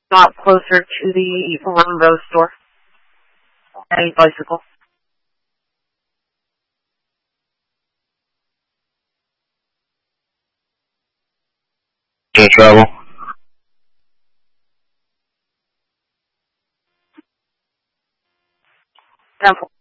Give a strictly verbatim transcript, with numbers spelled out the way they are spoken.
stop closer to the Rainbow store. A bicycle. Can travel? Temple.